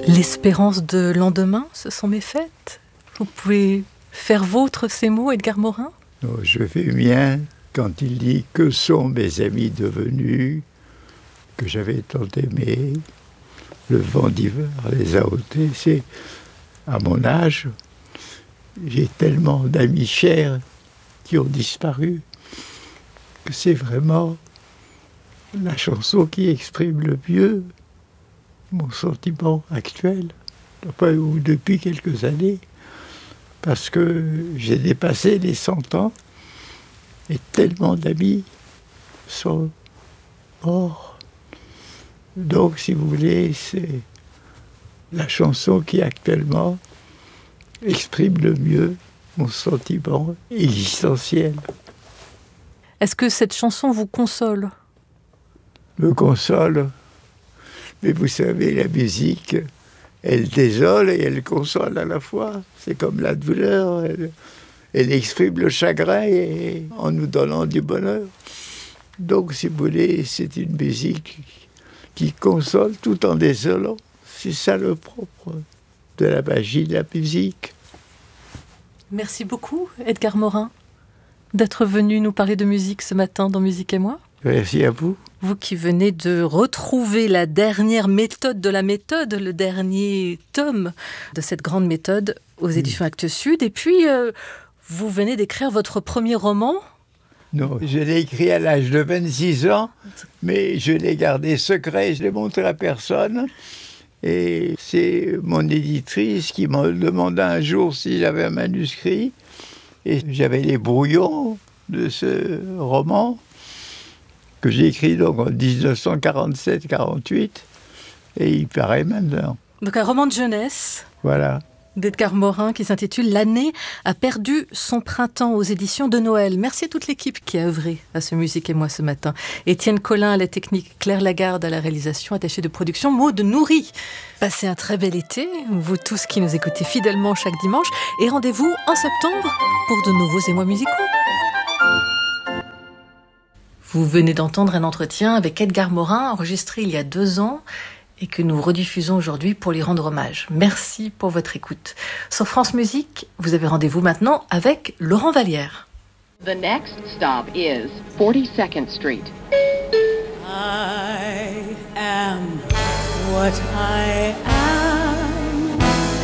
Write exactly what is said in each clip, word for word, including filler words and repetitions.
L'espérance de lendemain, ce sont mes fêtes. Vous pouvez faire vôtre ces mots, Edgar Morin ? Oh, je fais mien quand il dit « Que sont mes amis devenus, que j'avais tant aimés, le vent d'hiver les a ôtés. » C'est à mon âge, j'ai tellement d'amis chers qui ont disparu que c'est vraiment la chanson qui exprime le mieux mon sentiment actuel, enfin, ou depuis quelques années, parce que j'ai dépassé les cent ans et tellement d'amis sont morts. Donc, si vous voulez, c'est la chanson qui actuellement exprime le mieux mon sentiment existentiel. Est-ce que cette chanson vous console ? Me console. Mais vous savez, la musique, elle désole et elle console à la fois. C'est comme la douleur, elle, elle exprime le chagrin et, en nous donnant du bonheur. Donc, si vous voulez, c'est une musique qui console tout en désolant. C'est ça le propre de la magie de la musique. Merci beaucoup, Edgar Morin, d'être venu nous parler de musique ce matin dans Musique et moi. Merci à vous. Vous qui venez de retrouver la dernière méthode de la méthode, le dernier tome de cette grande méthode aux éditions Actes Sud. Et puis, euh, vous venez d'écrire votre premier roman. Non, je l'ai écrit à l'âge de vingt-six ans, mais je l'ai gardé secret, je ne l'ai montré à personne. Et c'est mon éditrice qui m'a demandé un jour si j'avais un manuscrit. Et j'avais les brouillons de ce roman que j'ai écrit donc en dix-neuf cent quarante-sept quarante-huit, et il paraît maintenant. Donc un roman de jeunesse. Voilà. D'Edgar Morin qui s'intitule « L'année a perdu son printemps » aux éditions de Noël. Merci à toute l'équipe qui a œuvré à ce Musique et moi ce matin. Étienne Collin à la technique, Claire Lagarde à la réalisation, attachée de production, Maud Nourri. Passez un très bel été, vous tous qui nous écoutez fidèlement chaque dimanche, et rendez-vous en septembre pour de nouveaux émois musicaux. Vous venez d'entendre un entretien avec Edgar Morin, enregistré il y a deux ans, et que nous rediffusons aujourd'hui pour lui rendre hommage. Merci pour votre écoute. Sur France Musique, vous avez rendez-vous maintenant avec Laurent Vallière. The next stop is forty-second Street. I am what I am.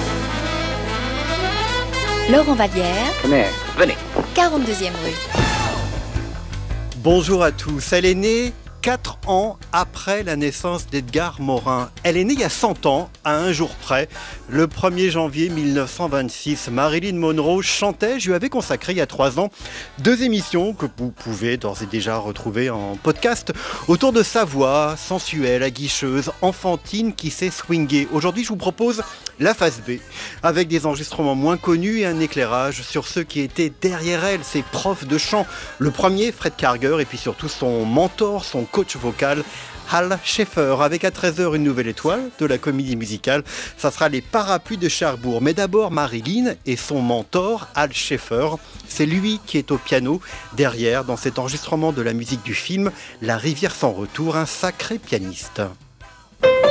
Laurent Vallière. Venez, venez. quarante-deuxième rue. Bonjour à tous. Elle est née quatre ans après la naissance d'Edgar Morin. Elle est née il y a cent ans, à un jour près, le premier janvier mille neuf cent vingt-six. Marilyn Monroe chantait, je lui avais consacré il y a trois ans deux émissions que vous pouvez d'ores et déjà retrouver en podcast autour de sa voix sensuelle, aguicheuse, enfantine qui sait swinguer. Aujourd'hui, je vous propose la phase B, avec des enregistrements moins connus et un éclairage sur ceux qui étaient derrière elle, ses profs de chant. Le premier, Fred Karger, et puis surtout son mentor, son coach vocal, Al Schaeffer, avec à treize heures une nouvelle étoile de la comédie musicale. Ça sera les Parapluies de Cherbourg. Mais d'abord Marilyn et son mentor, Al Schaeffer. C'est lui qui est au piano derrière dans cet enregistrement de la musique du film La rivière sans retour, un sacré pianiste.